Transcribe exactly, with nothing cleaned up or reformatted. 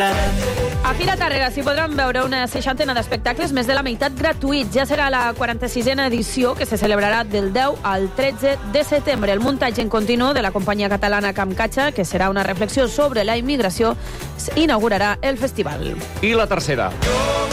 A Fira Tàrrega s'hi podran veure una seixantena d'espectacles, més de la meitat gratuïts. Ja serà la quaranta-sisena edició, que se celebrarà del deu al tretze de setembre. El muntatge en continu de la companyia catalana Camcatxa, que serà una reflexió sobre la immigració, inaugurarà el festival. I la tercera.